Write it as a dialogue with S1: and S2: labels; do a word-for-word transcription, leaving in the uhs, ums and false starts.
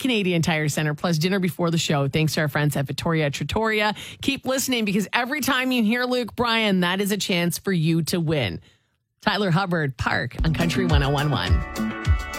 S1: Canadian Tire Center, plus dinner before the show, thanks to our friends at Vittoria Trattoria. Keep listening, because every time you hear Luke Bryan, that is a chance for you to win. Tyler Hubbard, Park on Country one oh one one.